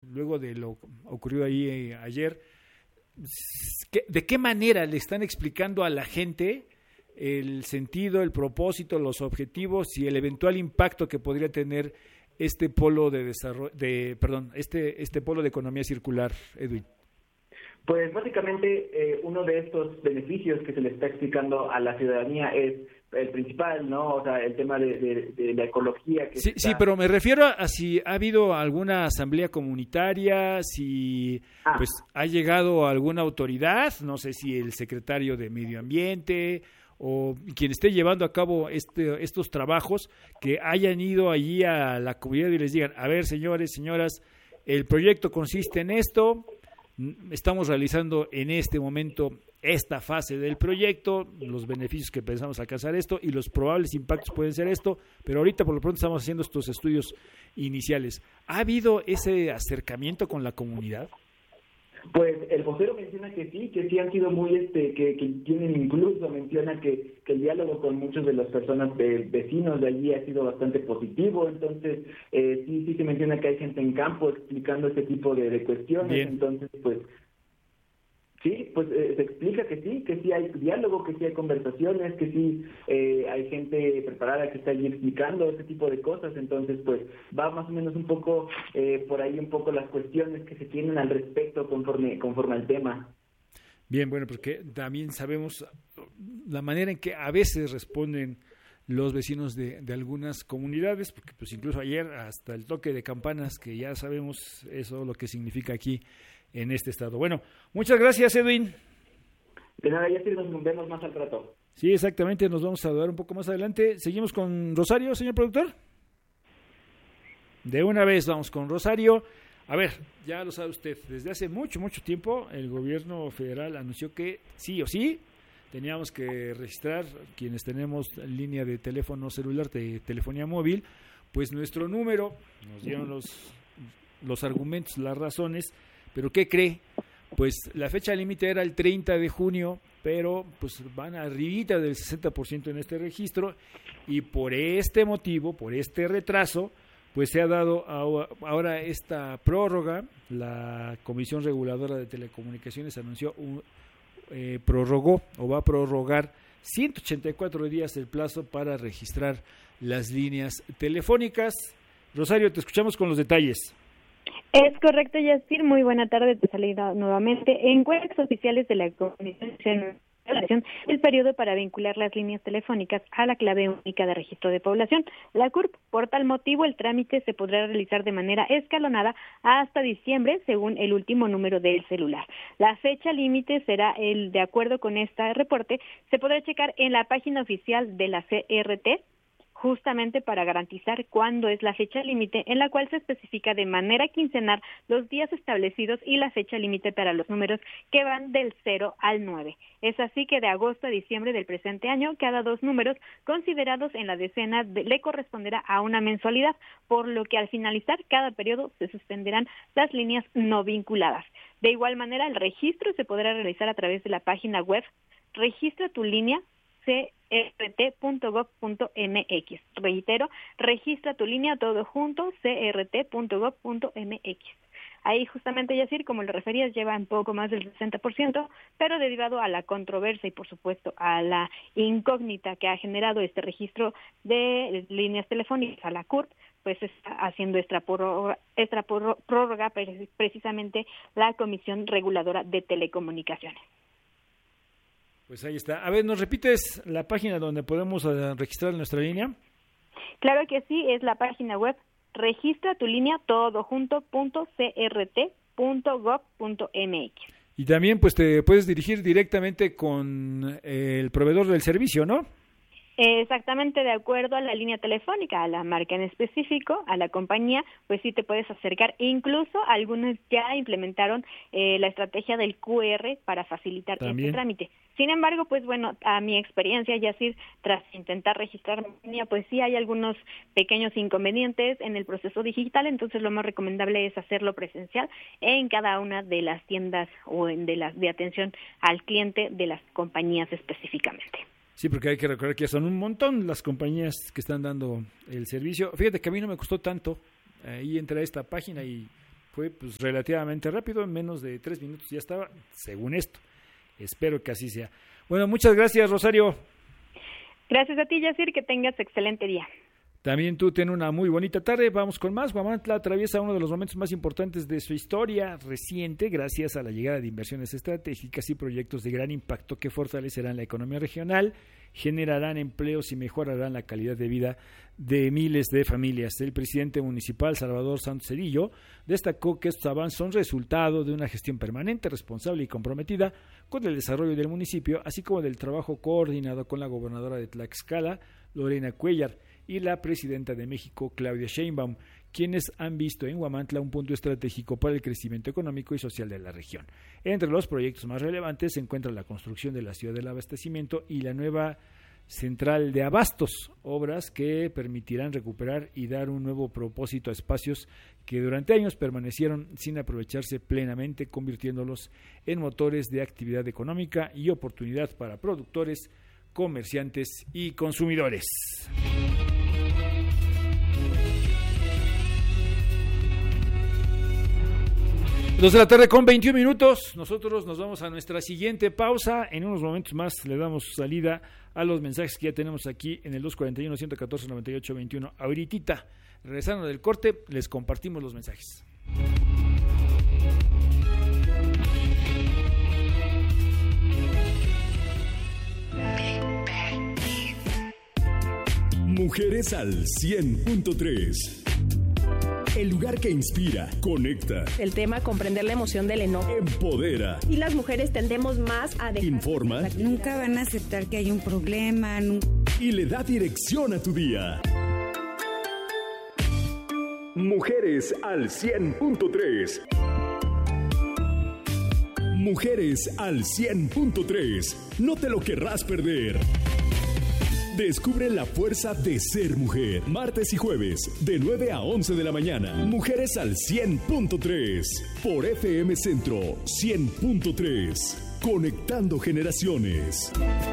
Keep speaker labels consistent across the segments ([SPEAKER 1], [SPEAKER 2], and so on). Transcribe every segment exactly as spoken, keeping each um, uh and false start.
[SPEAKER 1] luego de lo ocurrido ahí eh, ayer, ¿de qué manera le están explicando a la gente el sentido, el propósito, los objetivos y el eventual impacto que podría tener este polo de desarrollo, de, perdón, este este polo de economía circular, Edwin?
[SPEAKER 2] Pues básicamente eh, uno de estos beneficios que se le está explicando a la ciudadanía es el principal, ¿no? O sea, el tema de, de, de la ecología. Que
[SPEAKER 1] sí,
[SPEAKER 2] está...
[SPEAKER 1] sí, pero me refiero a si ha habido alguna asamblea comunitaria, si ah. pues ha llegado alguna autoridad, no sé si el secretario de Medio Ambiente o quien esté llevando a cabo este, estos trabajos, que hayan ido allí a la comunidad y les digan, a ver, señores, señoras, el proyecto consiste en esto, estamos realizando en este momento esta fase del proyecto, los beneficios que pensamos alcanzar esto y los probables impactos pueden ser esto, pero ahorita por lo pronto estamos haciendo estos estudios iniciales. ¿Ha habido ese acercamiento con la comunidad?
[SPEAKER 2] Pues el vocero menciona que sí, que sí han sido muy, este, que, que tienen incluso, menciona que, que el diálogo con muchos de las personas de, vecinos de allí ha sido bastante positivo, entonces eh, sí, sí se menciona que hay gente en campo explicando este tipo de, de cuestiones. Bien. Entonces pues sí, pues eh, se explica que sí, que sí hay diálogo, que sí hay conversaciones, que sí eh, hay gente preparada que está allí explicando ese tipo de cosas, entonces pues va más o menos un poco eh, por ahí un poco las cuestiones que se tienen al respecto conforme conforme al tema.
[SPEAKER 1] Bien, bueno, porque también sabemos la manera en que a veces responden los vecinos de, de algunas comunidades, porque pues incluso ayer hasta el toque de campanas, que ya sabemos eso lo que significa aquí en este estado. Bueno, muchas gracias, Edwin.
[SPEAKER 2] De nada, ya sí nos vemos más al rato.
[SPEAKER 1] Sí, exactamente, nos vamos a saludar un poco más adelante. Seguimos con Rosario, señor productor. De una vez vamos con Rosario. A ver, ya lo sabe usted, desde hace mucho, mucho tiempo el gobierno federal anunció que sí o sí teníamos que registrar, quienes tenemos línea de teléfono celular, de telefonía móvil, pues nuestro número, nos dieron los, los argumentos, las razones. ¿Pero qué cree? Pues la fecha límite era el treinta de junio, pero pues van arribita del sesenta por ciento en este registro y por este motivo, por este retraso, pues se ha dado ahora esta prórroga. La Comisión Reguladora de Telecomunicaciones anunció, un, eh, prorrogó o va a prorrogar ciento ochenta y cuatro días el plazo para registrar las líneas telefónicas. Rosario, te escuchamos con los detalles.
[SPEAKER 3] Es correcto, Yacir. Muy buena tarde, te saludo nuevamente. En cuentas oficiales de la Comisión el periodo para vincular las líneas telefónicas a la clave única de registro de población, la C U R P. Por tal motivo, el trámite se podrá realizar de manera escalonada hasta diciembre, según el último número del celular. La fecha límite será el, de acuerdo con este reporte, se podrá checar en la página oficial de la C R T, justamente para garantizar cuándo es la fecha límite, en la cual se especifica de manera quincenal los días establecidos y la fecha límite para los números que van del cero al nueve. Es así que de agosto a diciembre del presente año, cada dos números considerados en la decena de, le corresponderá a una mensualidad, por lo que al finalizar cada periodo se suspenderán las líneas no vinculadas. De igual manera, el registro se podrá realizar a través de la página web Registra tu línea c r t punto gov punto m x. Reitero, registra tu línea todo junto, c r t punto gov punto m x. Ahí justamente, Yacir, como le referías, lleva un poco más del sesenta por ciento, pero derivado a la controversia y, por supuesto, a la incógnita que ha generado este registro de líneas telefónicas a la C U R P, pues está haciendo esta prórroga, esta prórroga precisamente la Comisión Reguladora de Telecomunicaciones.
[SPEAKER 1] Pues ahí está. A ver, ¿nos repites la página donde podemos uh, registrar nuestra línea?
[SPEAKER 3] Claro que sí, es la página web registra tu línea todo junto punto c r t punto gov punto m x.
[SPEAKER 1] Y también pues te puedes dirigir directamente con el proveedor del servicio, ¿no?
[SPEAKER 3] Exactamente, de acuerdo a la línea telefónica, a la marca en específico, a la compañía, pues sí te puedes acercar. Incluso algunos ya implementaron eh, la estrategia del Q R para facilitar ¿también? Este trámite. Sin embargo, pues bueno, a mi experiencia, Yacir, tras intentar registrar mi línea, pues sí hay algunos pequeños inconvenientes en el proceso digital, entonces lo más recomendable es hacerlo presencial en cada una de las tiendas o en de las de atención al cliente de las compañías específicamente.
[SPEAKER 1] Sí, porque hay que recordar que ya son un montón las compañías que están dando el servicio. Fíjate que a mí no me costó tanto. Ahí entré a esta página y fue pues relativamente rápido, en menos de tres minutos ya estaba, según esto. Espero que así sea. Bueno, muchas gracias, Rosario.
[SPEAKER 3] Gracias a ti, Yacir, que tengas excelente día.
[SPEAKER 1] También tú ten una muy bonita tarde. Vamos con más. Huamantla atraviesa uno de los momentos más importantes de su historia reciente gracias a la llegada de inversiones estratégicas y proyectos de gran impacto que fortalecerán la economía regional, generarán empleos y mejorarán la calidad de vida de miles de familias. El presidente municipal, Salvador Santos Cedillo, destacó que estos avances son resultado de una gestión permanente, responsable y comprometida con el desarrollo del municipio, así como del trabajo coordinado con la gobernadora de Tlaxcala, Lorena Cuellar, y la presidenta de México, Claudia Sheinbaum, quienes han visto en Huamantla un punto estratégico para el crecimiento económico y social de la región. Entre los proyectos más relevantes se encuentra la construcción de la ciudad del abastecimiento y la nueva central de abastos, obras que permitirán recuperar y dar un nuevo propósito a espacios que durante años permanecieron sin aprovecharse plenamente, convirtiéndolos en motores de actividad económica y oportunidad para productores, comerciantes y consumidores. Dos de la tarde con veintiún minutos, nosotros nos vamos a nuestra siguiente pausa, en unos momentos más le damos salida a los mensajes que ya tenemos aquí en el dos cuarenta y uno, ciento catorce, noventa y ocho, veintiuno. Ahorita, regresando del corte, les compartimos los mensajes.
[SPEAKER 4] Mujeres al cien punto tres. El lugar que inspira, conecta.
[SPEAKER 5] El tema, comprender la emoción del enojo.
[SPEAKER 4] Empodera.
[SPEAKER 5] Y las mujeres tendemos más a dejar...
[SPEAKER 4] Informa.
[SPEAKER 6] Nunca van a aceptar que hay un problema. Nunca...
[SPEAKER 4] Y le da dirección a tu día. Mujeres al cien punto tres. Mujeres al cien punto tres. No te lo querrás perder. Descubre la fuerza de ser mujer. Martes y jueves, de nueve a once de la mañana. Mujeres al cien punto tres. Por F M Centro cien punto tres. Conectando generaciones.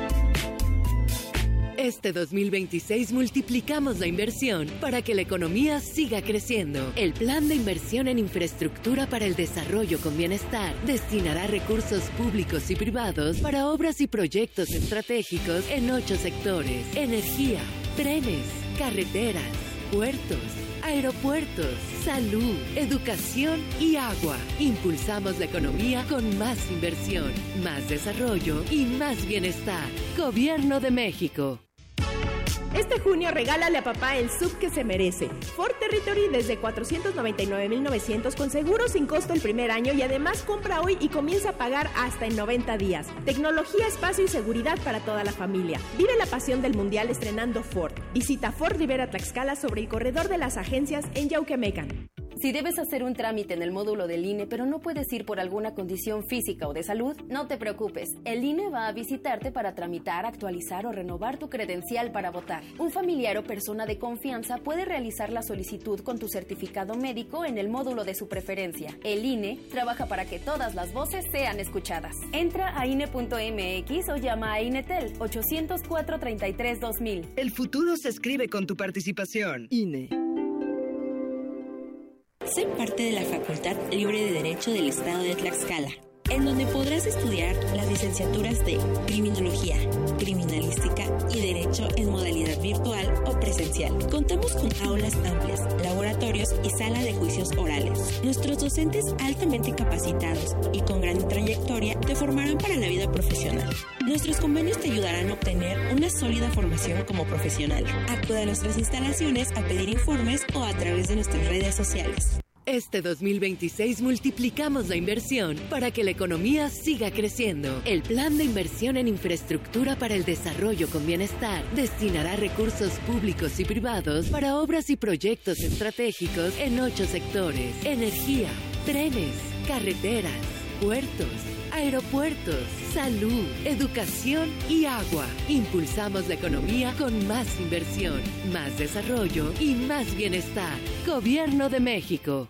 [SPEAKER 7] Este dos mil veintiséis multiplicamos la inversión para que la economía siga creciendo. El Plan de Inversión en Infraestructura para el Desarrollo con Bienestar destinará recursos públicos y privados para obras y proyectos estratégicos en ocho sectores: energía, trenes, carreteras, puertos, aeropuertos, salud, educación y agua. Impulsamos la economía con más inversión, más desarrollo y más bienestar. Gobierno de México.
[SPEAKER 5] Este junio regálale a papá el S U V que se merece. Ford Territory desde cuatrocientos noventa y nueve mil novecientos con seguro sin costo el primer año y además compra hoy y comienza a pagar hasta en noventa días. Tecnología, espacio y seguridad para toda la familia. Vive la pasión del mundial estrenando Ford. Visita Ford Rivera Tlaxcala sobre el corredor de las agencias en Yauquemecan.
[SPEAKER 8] Si debes hacer un trámite en el módulo del I N E, pero no puedes ir por alguna condición física o de salud, no te preocupes. El I N E va a visitarte para tramitar, actualizar o renovar tu credencial para votar. Un familiar o persona de confianza puede realizar la solicitud con tu certificado médico en el módulo de su preferencia. El I N E trabaja para que todas las voces sean escuchadas. Entra a I N E punto M X o llama a INETEL ocho cero cuatro, treinta y tres, dos mil.
[SPEAKER 9] El futuro se escribe con tu participación. I N E.
[SPEAKER 10] Sé parte de la Facultad Libre de Derecho del Estado de Tlaxcala, en donde podrás estudiar las licenciaturas de Criminología, Criminalística y Derecho en modalidad virtual o presencial. Contamos con aulas amplias, laboratorios y sala de juicios orales. Nuestros docentes altamente capacitados y con gran trayectoria te formarán para la vida profesional. Nuestros convenios te ayudarán a obtener una sólida formación como profesional. Acude a nuestras instalaciones a pedir informes o a través de nuestras redes sociales.
[SPEAKER 7] Este dos mil veintiséis multiplicamos la inversión para que la economía siga creciendo. El Plan de Inversión en Infraestructura para el Desarrollo con Bienestar destinará recursos públicos y privados para obras y proyectos estratégicos en ocho sectores: energía, trenes, carreteras, puertos, aeropuertos, salud, educación y agua. Impulsamos la economía con más inversión, más desarrollo y más bienestar. Gobierno de México.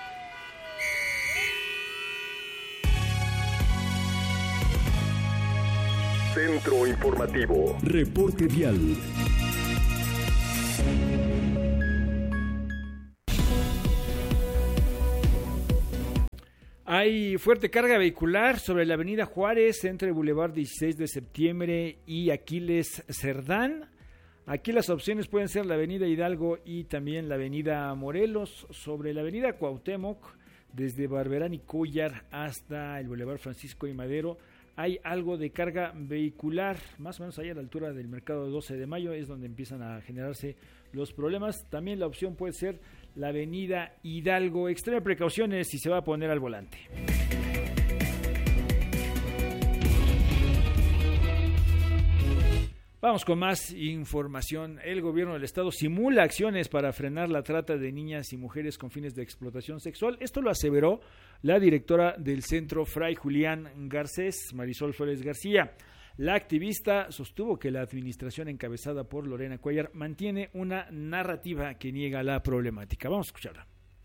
[SPEAKER 4] Centro Informativo. Reporte vial.
[SPEAKER 1] Hay fuerte carga vehicular sobre la avenida Juárez entre Boulevard dieciséis de septiembre y Aquiles Cerdán. Aquí las opciones pueden ser la avenida Hidalgo y también la avenida Morelos. Sobre la avenida Cuauhtémoc, desde Barberán y Cúllar hasta el Boulevard Francisco y Madero, hay algo de carga vehicular, más o menos ahí a la altura del mercado doce de mayo, es donde empiezan a generarse los problemas. También la opción puede ser la avenida Hidalgo. Extreme precauciones si se va a poner al volante. Vamos con más información. El gobierno del estado simula acciones para frenar la trata de niñas y mujeres con fines de explotación sexual. Esto lo aseveró la directora del Centro Fray Julián Garcés, Marisol Flores García. La activista sostuvo que la administración encabezada por Lorena Cuellar mantiene una narrativa que niega la problemática. Vamos a escucharla.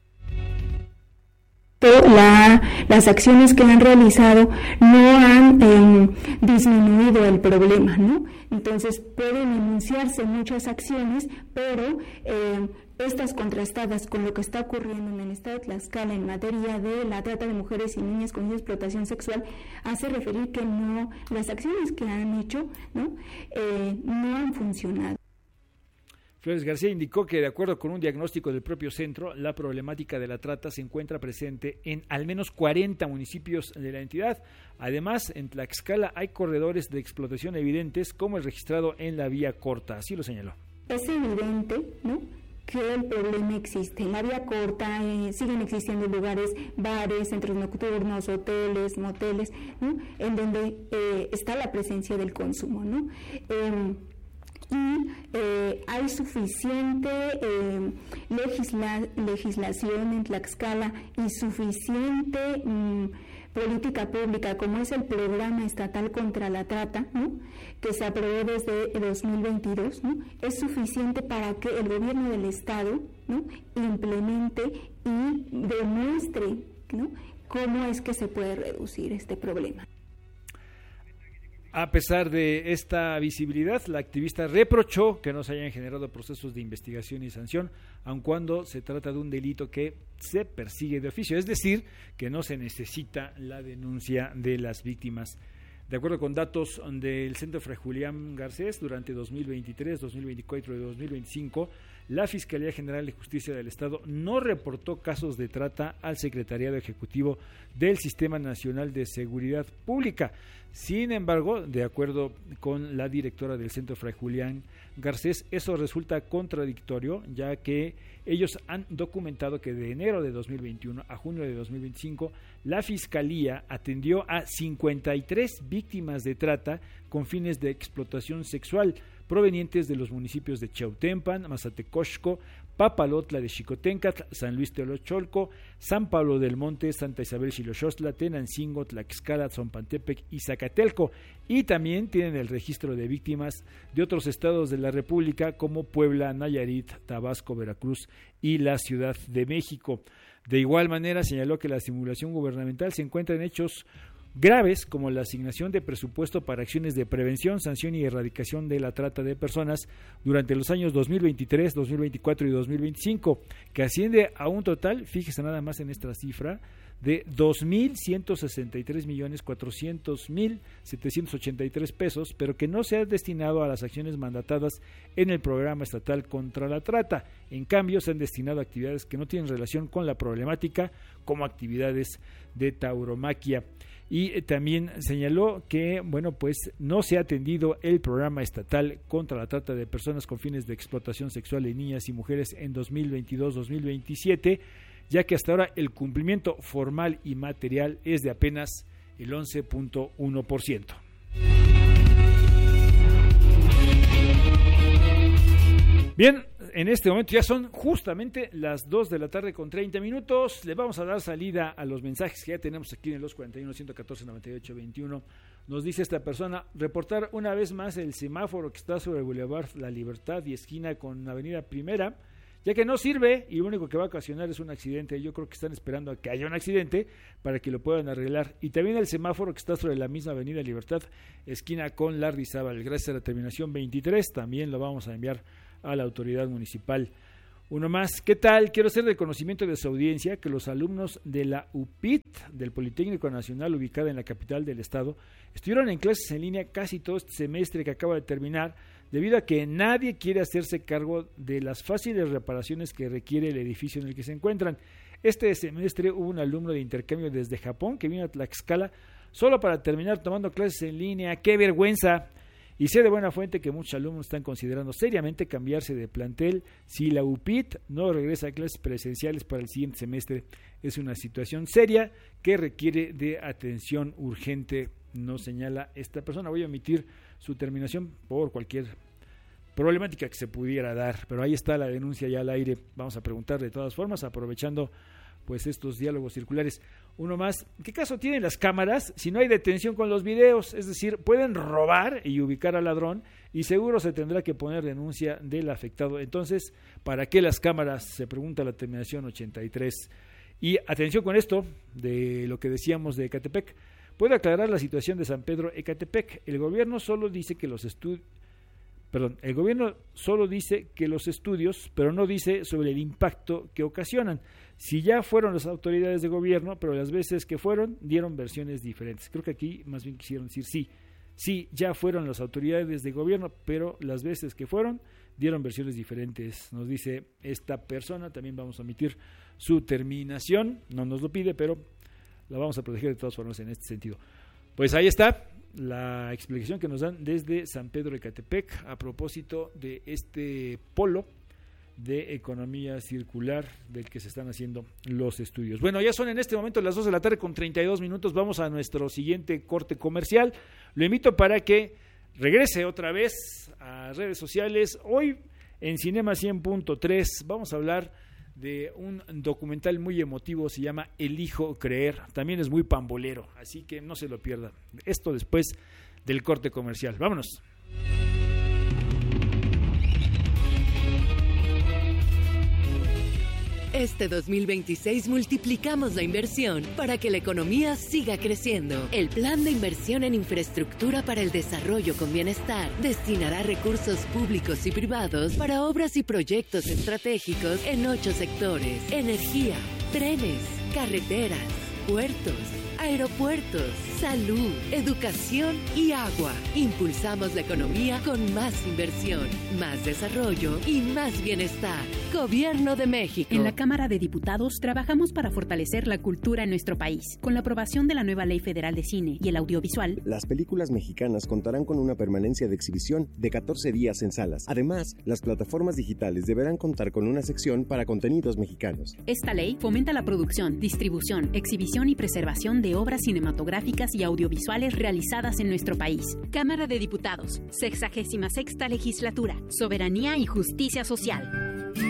[SPEAKER 11] La, las acciones que han realizado no han eh, disminuido el problema, ¿no? Entonces pueden enunciarse muchas acciones, pero eh, estas contrastadas con lo que está ocurriendo en el estado de Tlaxcala en materia de la trata de mujeres y niñas con explotación sexual, hace referir que no, las acciones que han hecho, ¿no? Eh, no han funcionado.
[SPEAKER 1] Flores García indicó que, de acuerdo con un diagnóstico del propio centro, la problemática de la trata se encuentra presente en al menos cuarenta municipios de la entidad. Además, en Tlaxcala hay corredores de explotación evidentes, como el registrado en la vía corta. Así lo señaló.
[SPEAKER 11] Es evidente, ¿no?, que el problema existe. En la vía corta eh, siguen existiendo lugares, bares, centros nocturnos, hoteles, moteles, ¿no?, en donde eh, está la presencia del consumo, ¿no? Eh, y eh, hay suficiente eh, legisla, legislación en Tlaxcala y suficiente mm, política pública, como es el programa estatal contra la trata, ¿no?, que se aprobó desde dos mil veintidós, ¿no?, es suficiente para que el gobierno del estado, ¿no?, implemente y demuestre, ¿no?, cómo es que se puede reducir este problema.
[SPEAKER 1] A pesar de esta visibilidad, la activista reprochó que no se hayan generado procesos de investigación y sanción, aun cuando se trata de un delito que se persigue de oficio, es decir, que no se necesita la denuncia de las víctimas. De acuerdo con datos del Centro Fray Julián Garcés, durante dos mil veintitrés, dos mil veinticuatro y dos mil veinticinco, la Fiscalía General de Justicia del Estado no reportó casos de trata al Secretariado Ejecutivo del Sistema Nacional de Seguridad Pública. Sin embargo, de acuerdo con la directora del Centro Fray Julián Garcés, eso resulta contradictorio, ya que ellos han documentado que de enero de dos mil veintiuno a junio de dos mil veinticinco, la Fiscalía atendió a cincuenta y tres víctimas de trata con fines de explotación sexual, provenientes de los municipios de Chautempan, Mazatecoxco, Papalotla de Xicoténcatl, San Luis Teolocholco, San Pablo del Monte, Santa Isabel Xiloxostla, Tenancingo, Tlaxcala, Zompantepec y Zacatelco, y también tienen el registro de víctimas de otros estados de la República como Puebla, Nayarit, Tabasco, Veracruz y la Ciudad de México. De igual manera, señaló que la simulación gubernamental se encuentra en hechos graves como la asignación de presupuesto para acciones de prevención, sanción y erradicación de la trata de personas durante los años dos mil veintitrés, dos mil veinticuatro y dos mil veinticinco, que asciende a un total, fíjese nada más en esta cifra, de dos mil ciento sesenta y tres millones cuatrocientos mil setecientos ochenta y tres pesos, pero que no se ha destinado a las acciones mandatadas en el programa estatal contra la trata. En cambio, se han destinado a actividades que no tienen relación con la problemática, como actividades de tauromaquia. Y también señaló que, bueno, pues no se ha atendido el programa estatal contra la trata de personas con fines de explotación sexual de niñas y mujeres en dos mil veintidós dos mil veintisiete, ya que hasta ahora el cumplimiento formal y material es de apenas el once punto uno por ciento. Bien, en este momento ya son justamente las dos de la tarde con treinta minutos. Le vamos a dar salida a los mensajes que ya tenemos aquí en el dos cuarenta y uno, ciento catorce, noventa y ocho, veintiuno. Nos dice esta persona: reportar una vez más el semáforo que está sobre el Boulevard La Libertad y esquina con Avenida Primera, ya que no sirve y lo único que va a ocasionar es un accidente. Yo creo que están esperando a que haya un accidente para que lo puedan arreglar. Y también el semáforo que está sobre la misma Avenida Libertad, esquina con Lardizábal. Gracias a la terminación veintitrés, también lo vamos a enviar a la autoridad municipal. Uno más, ¿qué tal? Quiero hacer de conocimiento de su audiencia que los alumnos de la U P I T, del Politécnico Nacional, ubicada en la capital del estado, estuvieron en clases en línea casi todo este semestre que acaba de terminar, debido a que nadie quiere hacerse cargo de las fáciles reparaciones que requiere el edificio en el que se encuentran. Este semestre hubo un alumno de intercambio desde Japón que vino a Tlaxcala solo para terminar tomando clases en línea. ¡Qué vergüenza! Y sé de buena fuente que muchos alumnos están considerando seriamente cambiarse de plantel si la U P I T no regresa a clases presenciales para el siguiente semestre. Es una situación seria que requiere de atención urgente, nos señala esta persona. Voy a omitir su terminación por cualquier problemática que se pudiera dar, pero ahí está la denuncia ya al aire. Vamos a preguntar de todas formas, aprovechando pues estos diálogos circulares. Uno más, ¿qué caso tienen las cámaras si no hay detención con los videos? Es decir, pueden robar y ubicar al ladrón y seguro se tendrá que poner denuncia del afectado. Entonces, ¿para qué las cámaras? Se pregunta la terminación ochenta y tres. Y atención con esto, de lo que decíamos de Ecatepec. ¿Puede aclarar la situación de San Pedro Ecatepec? El gobierno solo dice que los estudios Perdón, el gobierno solo dice que los estudios, pero no dice sobre el impacto que ocasionan. Si ya fueron las autoridades de gobierno, pero las veces que fueron, dieron versiones diferentes. Creo que aquí más bien quisieron decir sí. Sí, ya fueron las autoridades de gobierno, pero las veces que fueron, dieron versiones diferentes. Nos dice esta persona, también vamos a omitir su terminación, no nos lo pide, pero la vamos a proteger de todas formas en este sentido. Pues ahí está la explicación que nos dan desde San Pedro Ecatepec a propósito de este polo de economía circular del que se están haciendo los estudios. Bueno, ya son en este momento las dos de la tarde con treinta y dos minutos, vamos a nuestro siguiente corte comercial. Lo invito para que regrese otra vez a redes sociales. Hoy en Cinema cien punto tres vamos a hablar de un documental muy emotivo, se llama Elijo Creer, también es muy pambolero, así que no se lo pierda. Esto después del corte comercial. Vámonos.
[SPEAKER 7] Este dos mil veintiséis multiplicamos la inversión para que la economía siga creciendo. El Plan de Inversión en Infraestructura para el Desarrollo con Bienestar destinará recursos públicos y privados para obras y proyectos estratégicos en ocho sectores: energía, trenes, carreteras, puertos, aeropuertos, salud, educación y agua. Impulsamos la economía con más inversión, más desarrollo y más bienestar. Gobierno de México.
[SPEAKER 12] En la Cámara de Diputados trabajamos para fortalecer la cultura en nuestro país. Con la aprobación de la nueva Ley Federal de Cine y el Audiovisual,
[SPEAKER 13] las películas mexicanas contarán con una permanencia de exhibición de catorce días en salas. Además, las plataformas digitales deberán contar con una sección para contenidos mexicanos.
[SPEAKER 12] Esta ley fomenta la producción, distribución, exhibición y preservación de obras cinematográficas y audiovisuales realizadas en nuestro país. Cámara de Diputados, sexagésima sexta legislatura, soberanía y justicia social.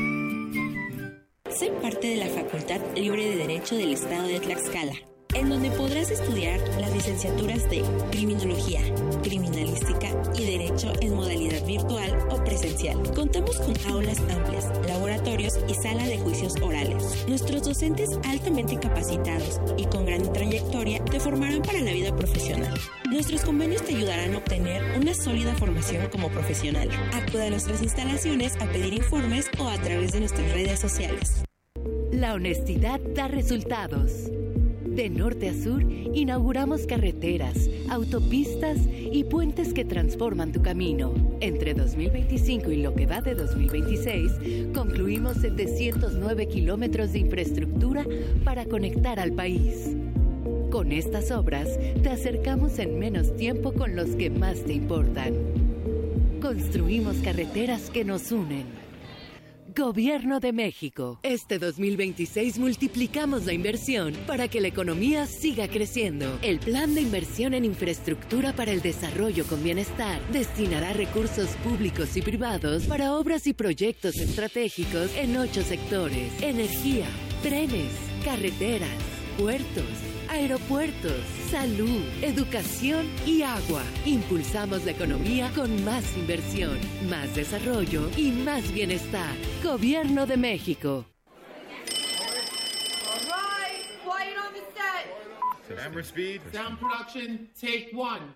[SPEAKER 10] Sé parte de la Facultad Libre de Derecho del Estado de Tlaxcala, en donde podrás estudiar las licenciaturas de Criminología, Criminalística y Derecho en modalidad virtual o presencial. Contamos con aulas amplias, laboratorios y sala de juicios orales. Nuestros docentes altamente capacitados y con gran trayectoria te formarán para la vida profesional. Nuestros convenios te ayudarán a obtener una sólida formación como profesional. Acude a nuestras instalaciones a pedir informes o a través de nuestras redes sociales.
[SPEAKER 7] La honestidad da resultados. De norte a sur, inauguramos carreteras, autopistas y puentes que transforman tu camino. Entre dos mil veinticinco y lo que va de dos mil veintiséis, concluimos setecientos nueve kilómetros de infraestructura para conectar al país. Con estas obras, te acercamos en menos tiempo con los que más te importan. Construimos carreteras que nos unen. Gobierno de México. Este dos mil veintiséis multiplicamos la inversión para que la economía siga creciendo. El Plan de Inversión en Infraestructura para el Desarrollo con Bienestar destinará recursos públicos y privados para obras y proyectos estratégicos en ocho sectores: energía, trenes, carreteras, puertos, aeropuertos, salud, educación y agua. Impulsamos la economía con más inversión, más desarrollo y más bienestar. Gobierno de México.
[SPEAKER 14] All right, quiet on the set. Camera speed. Sound production, take one.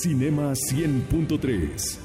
[SPEAKER 4] Cinema cien punto tres.